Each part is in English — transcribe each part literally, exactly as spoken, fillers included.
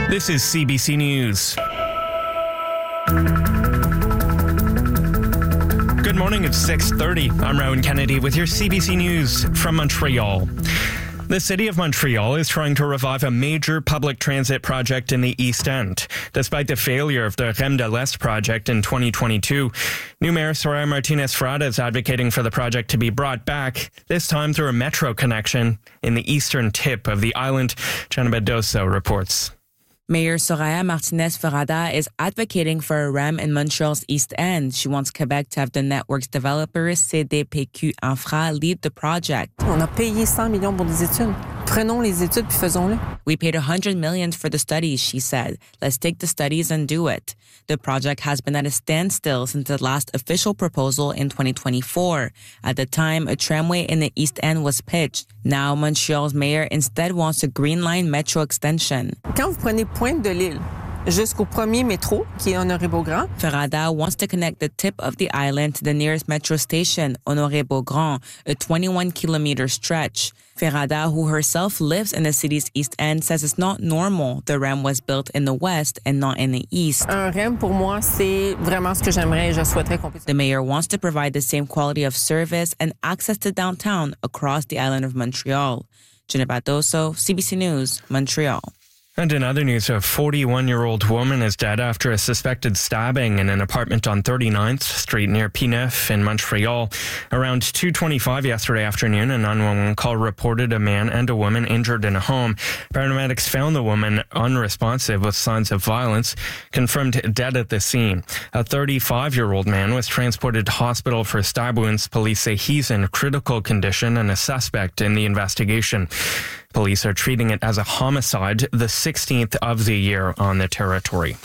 This is C B C News. Good morning, it's six thirty. I'm Rowan Kennedy with your C B C News from Montreal. The City of Montreal is trying to revive a major public transit project in the East End. Despite the failure of the REM de l'Est project in twenty twenty-two, new Mayor Soraya Martinez-Frada is advocating for the project to be brought back, this time through a metro connection in the eastern tip of the island. Jenna Bedoso reports. Mayor Soraya Martinez-Frada is advocating for a REM in Montreal's East End. She wants Quebec to have the network's developer C D P Q Infra lead the project. On a payé cent millions pour des études. Prenons les études puis faisons-le. We paid one hundred million dollars for the studies, she said. Let's take the studies and do it. The project has been at a standstill since the last official proposal in twenty twenty-four. At the time, a tramway in the East End was pitched. Now, Montreal's mayor instead wants a Green Line metro extension. Quand vous prenez Pointe de l'Île jusqu'au premier métro, qui est Honoré-Beaugrand, Frada wants to connect the tip of the island to the nearest metro station, Honoré-Beaugrand, a twenty-one kilometer stretch. Frada, who herself lives in the city's East End, says it's not normal the REM was built in the west and not in the east. Un REM, pour moi, c'est vraiment ce que j'aimerais et je souhaiterais qu'on puisse. The mayor wants to provide the same quality of service and access to downtown across the island of Montreal. Jenna Bedoso, C B C News, Montreal. And in other news, a forty-one-year-old woman is dead after a suspected stabbing in an apartment on thirty-ninth Street near P-Neuf in Montreal. Around two twenty-five yesterday afternoon, a nine one one call reported a man and a woman injured in a home. Paramedics found the woman unresponsive with signs of violence, confirmed dead at the scene. A thirty-five-year-old man was transported to hospital for stab wounds. Police say he's in critical condition and a suspect in the investigation. Police are treating it as a homicide, the sixteenth of the year on the territory.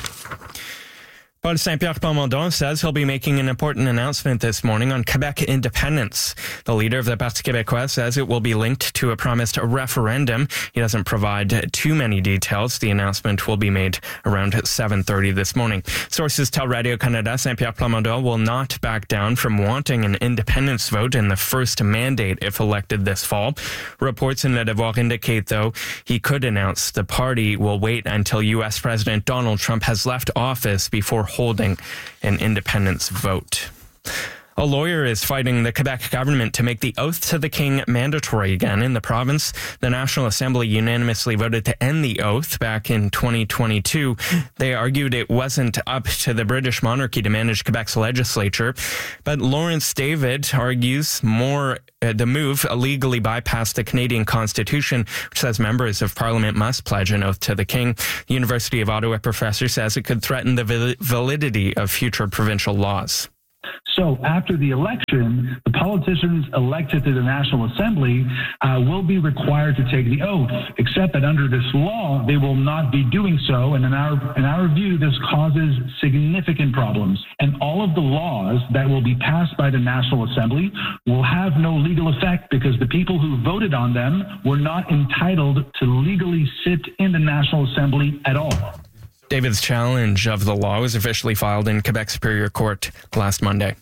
Paul Saint-Pierre Plamondon says he'll be making an important announcement this morning on Quebec independence. The leader of the Parti québécois says it will be linked to a promised referendum. He doesn't provide too many details. The announcement will be made around seven thirty this morning. Sources tell Radio-Canada Saint-Pierre Plamondon will not back down from wanting an independence vote in the first mandate if elected this fall. Reports in Le Devoir indicate, though, he could announce the party will wait until U S President Donald Trump has left office before holding an independence vote. A lawyer is fighting the Quebec government to make the oath to the king mandatory again in the province. The National Assembly unanimously voted to end the oath back in twenty twenty-two. They argued it wasn't up to the British monarchy to manage Quebec's legislature. But Lawrence David argues more uh, the move illegally bypassed the Canadian Constitution, which says members of Parliament must pledge an oath to the king. The University of Ottawa professor says it could threaten the val- validity of future provincial laws. So after the election, the politicians elected to the National Assembly uh, will be required to take the oath, except that under this law, they will not be doing so. And in our, in our view, this causes significant problems. And all of the laws that will be passed by the National Assembly will have no legal effect because the people who voted on them were not entitled to legally sit in the National Assembly at all. David's challenge of the law was officially filed in Quebec Superior Court last Monday.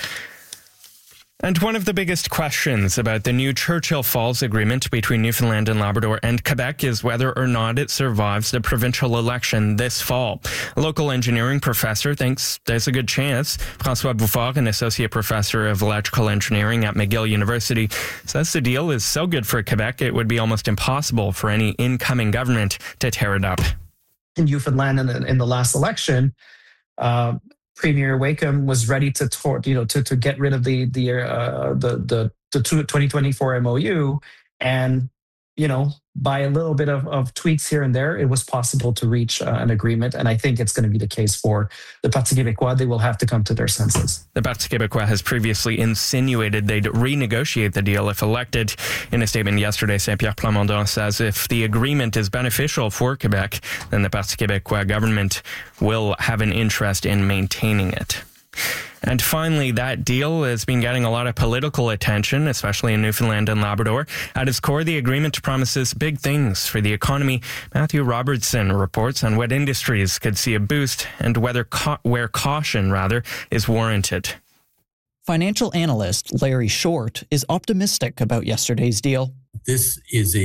And one of the biggest questions about the new Churchill Falls Agreement between Newfoundland and Labrador and Quebec is whether or not it survives the provincial election this fall. A local engineering professor thinks there's a good chance. François Bouffard, an associate professor of electrical engineering at McGill University, says the deal is so good for Quebec it would be almost impossible for any incoming government to tear it up. In Newfoundland in the, in the last election, uh, Premier Wakeham was ready to, tor- you know, to to get rid of the the uh, the the, the twenty twenty-four M O U, and you know, by a little bit of, of tweaks here and there, it was possible to reach uh, an agreement. And I think it's going to be the case for the Parti québécois. They will have to come to their senses. The Parti québécois has previously insinuated they'd renegotiate the deal if elected. In a statement yesterday, Saint-Pierre Plamondon says if the agreement is beneficial for Quebec, then the Parti québécois government will have an interest in maintaining it. And finally, that deal has been getting a lot of political attention, especially in Newfoundland and Labrador. At its core, the agreement promises big things for the economy. Matthew Robertson reports on what industries could see a boost and whether ca- where caution, rather, is warranted. Financial analyst Larry Short is optimistic about yesterday's deal. This is a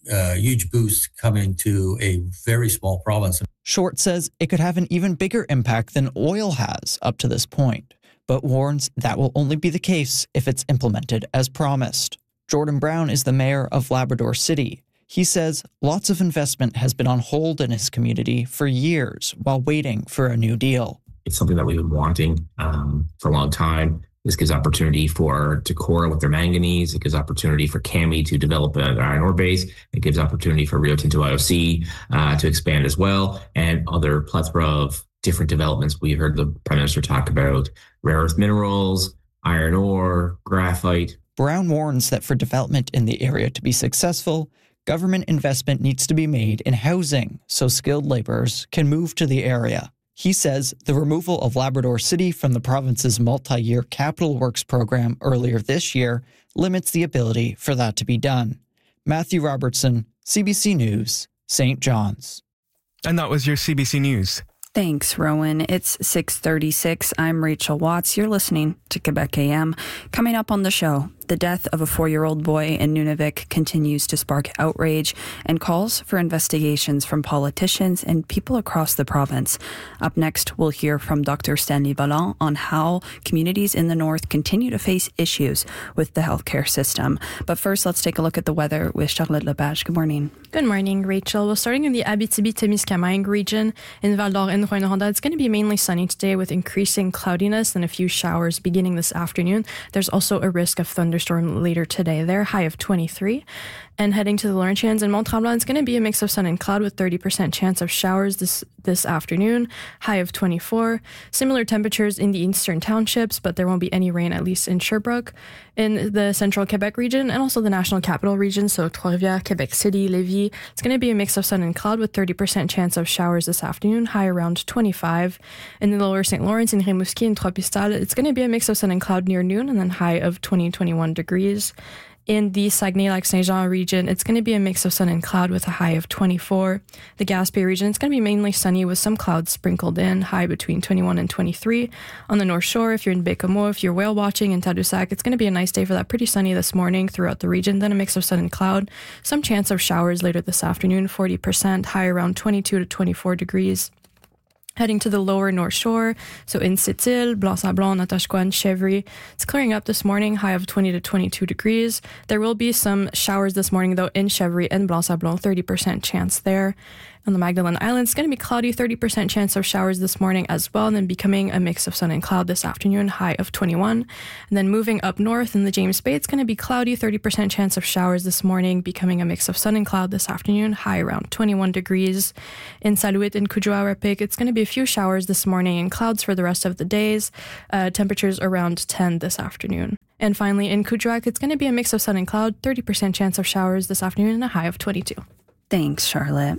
uh, huge boost coming to a very small province. Short says it could have an even bigger impact than oil has up to this point, but warns that will only be the case if it's implemented as promised. Jordan Brown is the mayor of Labrador City. He says lots of investment has been on hold in his community for years while waiting for a new deal. It's something that we've been wanting um, for a long time. This gives opportunity for Decorah with their manganese. It gives opportunity for Kami to develop an iron ore base. It gives opportunity for Rio Tinto I O C uh, to expand as well, and other plethora of different developments. We heard the Prime Minister talk about rare earth minerals, iron ore, graphite. Brown warns that for development in the area to be successful, government investment needs to be made in housing so skilled laborers can move to the area. He says the removal of Labrador City from the province's multi-year capital works program earlier this year limits the ability for that to be done. Matthew Robertson, C B C News, Saint John's. And that was your C B C News. Thanks, Rowan. It's six thirty-six. I'm Rachel Watts. You're listening to Quebec A M. Coming up on the show, the death of a four-year-old boy in Nunavik continues to spark outrage and calls for investigations from politicians and people across the province. Up next, we'll hear from Doctor Stanley Vallant on how communities in the north continue to face issues with the healthcare system. But first, let's take a look at the weather with Charlotte Lepage. Good morning. Good morning, Rachel. Well, starting in the Abitibi-Témiscamingue region in Val-d'Or and Rouyn-Noranda, it's going to be mainly sunny today with increasing cloudiness and a few showers beginning this afternoon. There's also a risk of thunderstorm later today there, high of twenty-three. And heading to the Laurentians and Mont-Tremblant, it's going to be a mix of sun and cloud with thirty percent chance of showers this this afternoon, high of twenty-four. Similar temperatures in the eastern townships, but there won't be any rain, at least in Sherbrooke. In the central Quebec region and also the national capital region, so Trois-Rivières, Quebec City, Lévis, it's going to be a mix of sun and cloud with thirty percent chance of showers this afternoon, high around twenty-five. In the lower Saint Lawrence, in Rimouski and Trois-Pistoles, it's going to be a mix of sun and cloud near noon and then high of twenty to twenty-one degrees. In the Saguenay-Lac-Saint-Jean region, it's going to be a mix of sun and cloud with a high of twenty-four. The Gaspé region, it's going to be mainly sunny with some clouds sprinkled in, high between twenty-one and twenty-three. On the North Shore, if you're in Bécomo, if you're whale watching in Tadoussac, it's going to be a nice day for that. Pretty sunny this morning throughout the region, then a mix of sun and cloud. Some chance of showers later this afternoon, forty percent, high around twenty-two to twenty-four degrees. Heading to the lower North Shore, so in Sept-Îles, Blanc-Sablon, Natashquan, Chevry, it's clearing up this morning, high of twenty to twenty-two degrees. There will be some showers this morning, though, in Chevry and Blanc-Sablon, thirty percent chance there. On the Magdalen Islands, it's going to be cloudy, thirty percent chance of showers this morning as well, and then becoming a mix of sun and cloud this afternoon, high of twenty-one. And then moving up north in the James Bay, it's going to be cloudy, thirty percent chance of showers this morning, becoming a mix of sun and cloud this afternoon, high around twenty-one degrees. In Salouit and Kuujjuaq-Wapik, it's going to be a few showers this morning and clouds for the rest of the days, uh, temperatures around ten this afternoon. And finally, in Kuujjuaq, it's going to be a mix of sun and cloud, thirty percent chance of showers this afternoon, and a high of twenty-two. Thanks, Charlotte.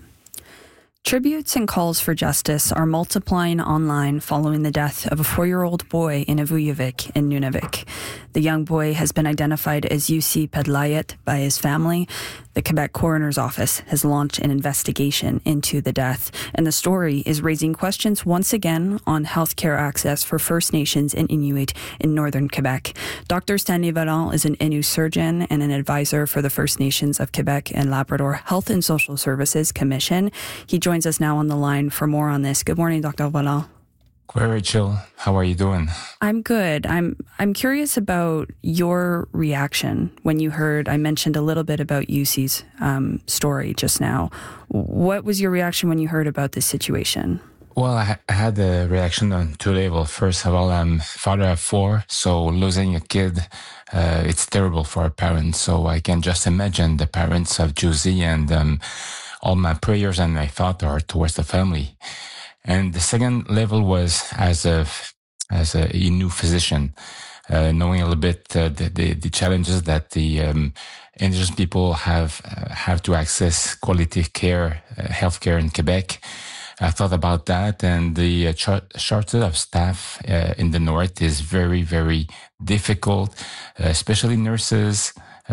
Tributes and calls for justice are multiplying online following the death of a four-year-old boy in Avuyavik in Nunavik. The young boy has been identified as Jussi Pedlayet by his family. The Quebec Coroner's Office has launched an investigation into the death, and the story is raising questions once again on healthcare access for First Nations and Inuit in northern Quebec. Doctor Stanley Vallant is an Innu surgeon and an advisor for the First Nations of Quebec and Labrador Health and Social Services Commission. He joins us now on the line for more on this. Good morning, Doctor Vallant. Well, Rachel, how are you doing? I'm good. I'm I'm curious about your reaction when you heard, I mentioned a little bit about Jussi's um, story just now. What was your reaction when you heard about this situation? Well, I, I had a reaction on two levels. First of all, I'm father of four, so losing a kid, uh, it's terrible for a parent. So I can just imagine the parents of Jussi, and um, all my prayers and my thoughts are towards the family. And the second level was as a as a new physician, uh, knowing a little bit uh, the, the the challenges that the um, Indigenous people have uh, have to access quality care, uh, healthcare in Quebec. I thought about that, and the uh, ch- shortage of staff uh, in the north is very very difficult, uh, especially nurses.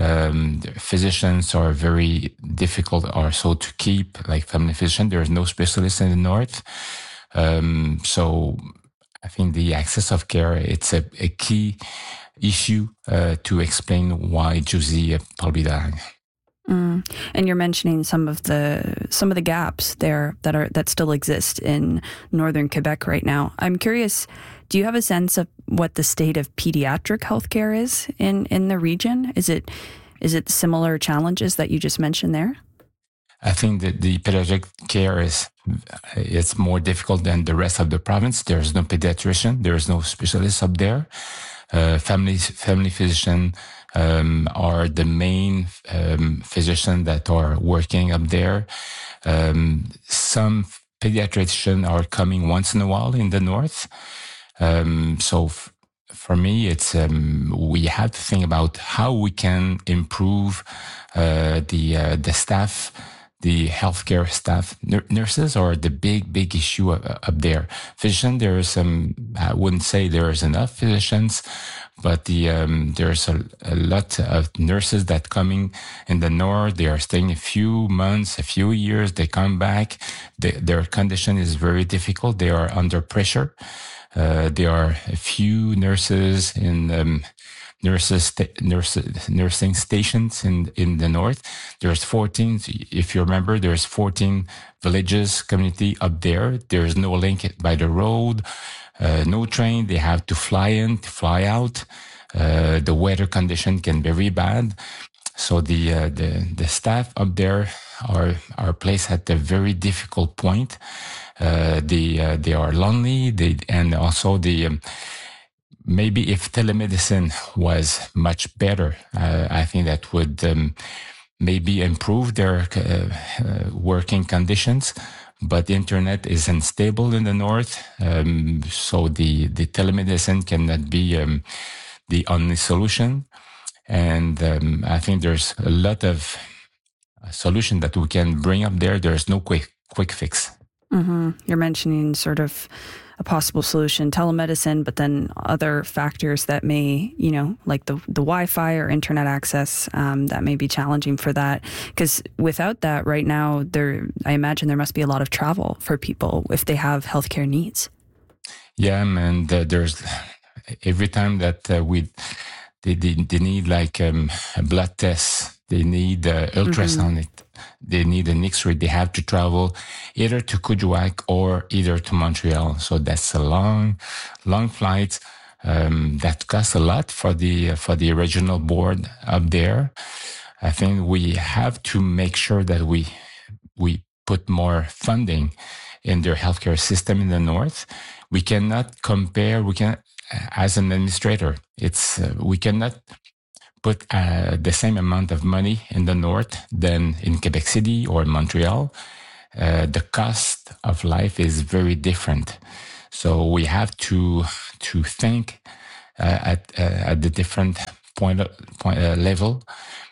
Um, physicians are very difficult also to keep, like family physician. There is no specialist in the north. Um, so I think the access of care, it's a, a key issue uh, to explain why Jussi probably died. Mm. And you're mentioning some of the some of the gaps there that are that still exist in northern Quebec right now. I'm curious, do you have a sense of what the state of pediatric healthcare is in, in the region? Is it is it similar challenges that you just mentioned there? I think that the pediatric care is it's more difficult than the rest of the province. There's no pediatrician, there's no specialist up there. Uh, family family physician um, are the main um, physicians that are working up there. Um, some pediatricians are coming once in a while in the north. Um, so f- for me, it's um, we have to think about how we can improve uh, the uh, the staff. The healthcare staff, N- nurses are the big, big issue up, up there. Physicians, there is some, I wouldn't say there is enough physicians, but the um, there's a, a lot of nurses that coming in the north. They are staying a few months, a few years. They come back. They, their condition is very difficult. They are under pressure. Uh, there are a few nurses in um, nurses, nurses, nursing stations in, in the north. There's fourteen, if you remember, there's fourteen villages, community up there. There's no link by the road, uh, no train. They have to fly in, to fly out. Uh, the weather condition can be very bad. So the, uh, the, the staff up there are, are placed at a very difficult point. Uh, they, uh, they are lonely. They, and also the, um, maybe if telemedicine was much better, uh, I think that would um, maybe improve their uh, uh, working conditions. But the internet is unstable in the north, um, so the, the telemedicine cannot be um, the only solution. And um, I think there's a lot of solution that we can bring up there. There's no quick quick fix. Mm-hmm. You're mentioning sort of a possible solution, telemedicine, but then other factors that may, you know, like the the Wi-Fi or internet access, um, that may be challenging for that. Because without that, right now, there, I imagine there must be a lot of travel for people if they have healthcare needs. Yeah, and uh, there's every time that uh, we they, they they need like um, a blood test, they need uh, ultrasound. Mm-hmm. They need an X-ray. They have to travel either to Kuujjuaq or either to Montreal. So that's a long, long flight um, that costs a lot for the for the regional board up there. I think we have to make sure that we we put more funding in their healthcare system in the north. We cannot compare. We can, as an administrator, it's uh, we cannot put uh, the same amount of money in the north than in Quebec City or Montreal. Uh, the cost of life is very different. So we have to to think uh, at uh, at the different point, point uh, level.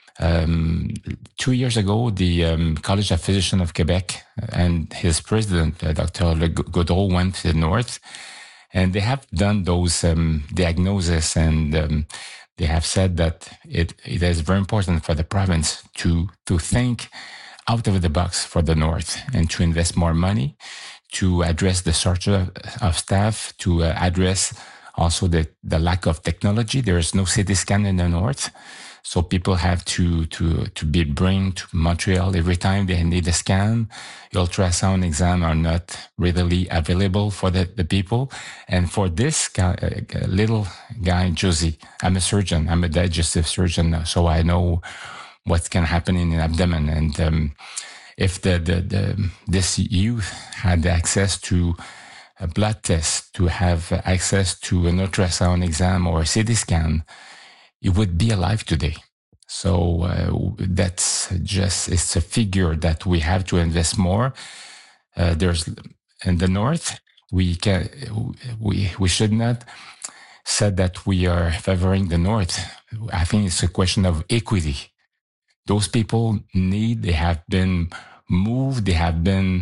Um, two years ago, the um, College of Physicians of Quebec and his president, uh, Doctor Gaudreault, went to the north, and they have done those um, diagnoses and um, they have said that it, it is very important for the province to, to think out of the box for the north and to invest more money, to address the shortage of, of staff, to uh, address also the, the lack of technology. There is no C T scan in the north. So people have to, to, to be bring to Montreal every time they need a scan. Ultrasound exam are not readily available for the, the people. And for this guy, uh, little guy, Josie, I'm a surgeon. I'm a digestive surgeon, so I know what can happen in the abdomen. And um, if the, the, the this youth had access to a blood test, to have access to an ultrasound exam or a C T scan, it would be alive today. So uh, that's just, it's a figure that we have to invest more. Uh, there's, in the north, we can, we, we should not say that we are favoring the north. I think it's a question of equity. Those people need, they have been moved, they have been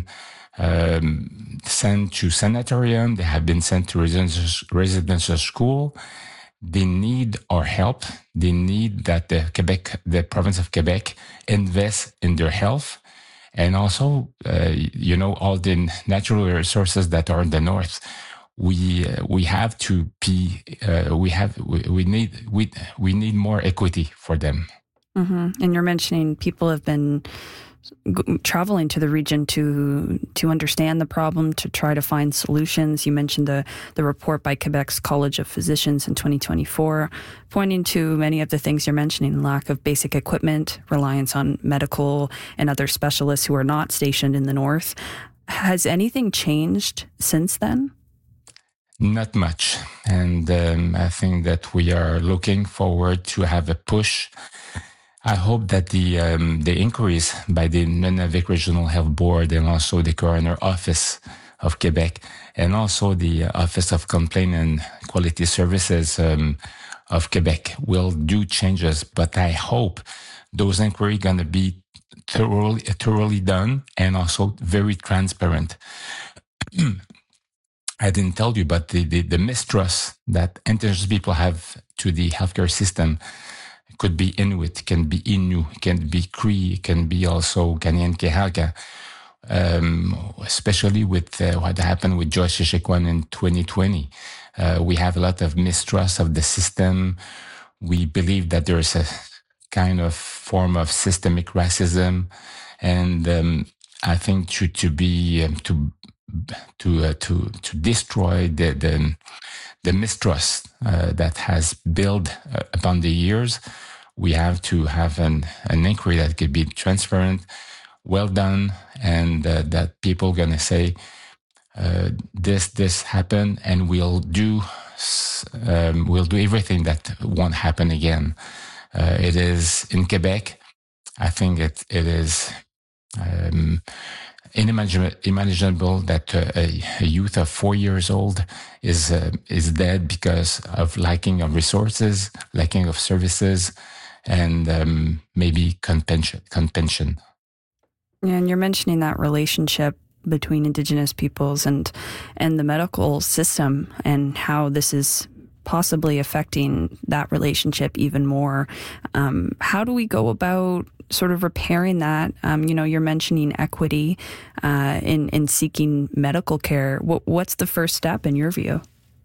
um, sent to sanatorium, they have been sent to residential, residential school. They need our help. They need that the Quebec, the province of Quebec, invest in their health, and also, uh, you know, all the natural resources that are in the north. We uh, we have to be. Uh, we have we, we need we we need more equity for them. Mm-hmm. And you're mentioning people have been g- traveling to the region to to understand the problem, to try to find solutions. You mentioned the, the report by Quebec's College of Physicians in twenty twenty-four, pointing to many of the things you're mentioning: lack of basic equipment, reliance on medical and other specialists who are not stationed in the north. Has anything changed since then? Not much. And um, I think that we are looking forward to have a push. I hope that the um, the inquiries by the Nunavik Regional Health Board and also the Coroner Office of Quebec and also the Office of Complaint and Quality Services um, of Quebec will do changes. But I hope those inquiries going to be thoroughly, thoroughly done and also very transparent. I didn't tell you, but the, the, the mistrust that Indigenous people have to the healthcare system could be Inuit, can be Innu, can be Cree, can be also Kanien'kehá:ka, um, especially with uh, what happened with Joyce Echaquan in twenty twenty. Uh, we have a lot of mistrust of the system. We believe that there is a kind of form of systemic racism, and um, I think to to be um, to to uh, to to destroy the the, the mistrust uh, that has built uh, upon the years, we have to have an an inquiry that could be transparent, well done, and uh, that people gonna say uh, this this happened, and we'll do um, we'll do everything that won't happen again. Uh, it is in Quebec. I think it it is um, unimaginable, imaginable that uh, a, a youth of four years old is uh, is dead because of lacking of resources, lacking of services, and um, maybe contention. contention. And you're mentioning that relationship between Indigenous peoples and and the medical system, and how this is possibly affecting that relationship even more. Um, how do we go about sort of repairing that? Um, you know, you're mentioning equity uh, in in seeking medical care. What, what's the first step in your view?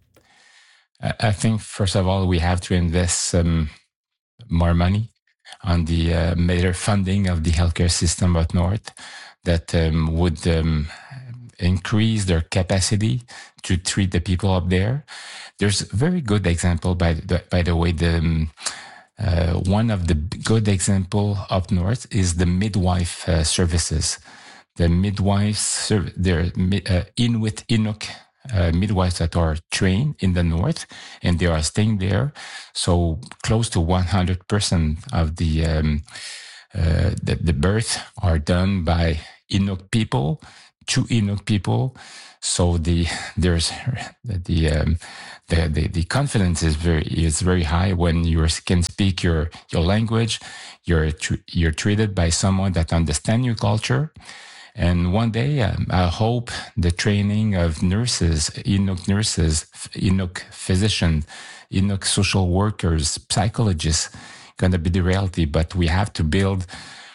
I think first of all we have to invest some more money on the uh, better funding of the healthcare system up north that um, would um, increase their capacity to treat the people up there. There's a very good example, by the, by the way. The um, uh, one of the good example up north is the midwife uh, services. The midwives, they're uh, Inuit Inuk uh, midwives that are trained in the north, and they are staying there. So close to one hundred percent of the, um, uh, the the birth are done by Inuk people to Inuk people. So the there's the um, the, the the confidence is very is very high when you can speak your your language. You're you're treated by someone that understands your culture. And one day, um, I hope the training of nurses, Inuk nurses, Inuk physicians, Inuk social workers, psychologists, going to be the reality. But we have to build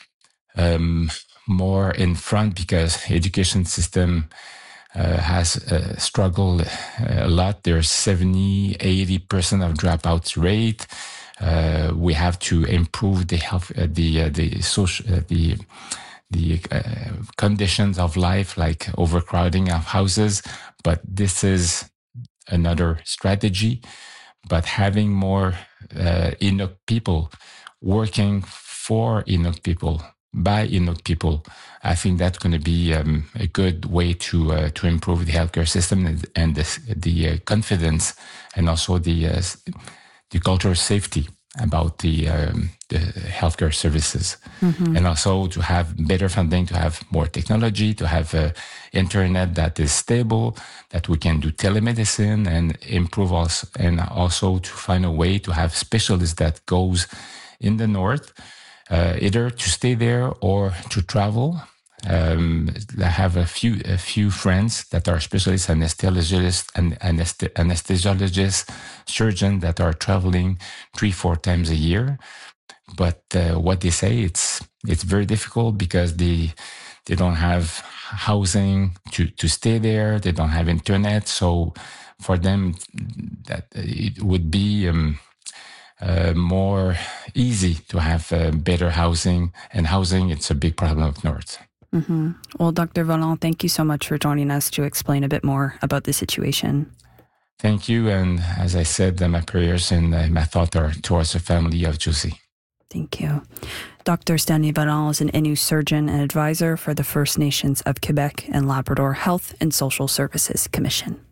um, more in front, because education system uh, has uh, struggled a lot. There's seventy, eighty percent of dropouts rate. Uh, we have to improve the health, uh, the uh, the social, uh, the the uh, conditions of life, like overcrowding of houses. But this is another strategy. But having more uh, Inuk people working for Inuk people, by Inuk people, I think that's going to be um, a good way to uh, to improve the healthcare system and, and the, the uh, confidence, and also the uh, the cultural safety about the, um, the healthcare services. Mm-hmm. And also to have better funding, to have more technology, to have uh, internet that is stable, that we can do telemedicine and improve us, and also to find a way to have specialists that goes in the north, uh, either to stay there or to travel. Um, I have a few a few friends that are specialists, anesthesiologists, and anesthe- anesthesiologists, surgeons that are traveling three, four times a year. But uh, what they say, it's it's very difficult because they they don't have housing to, to stay there. They don't have internet. So for them, that it would be um, uh, more easy to have uh, better housing. And housing, it's a big problem of North. Mm-hmm. Well, Doctor Volant, thank you so much for joining us to explain a bit more about the situation. Thank you. And as I said, uh, my prayers and uh, my thoughts are towards the family of Josie. Thank you. Doctor Stanley Valant is an Innu surgeon and advisor for the First Nations of Quebec and Labrador Health and Social Services Commission.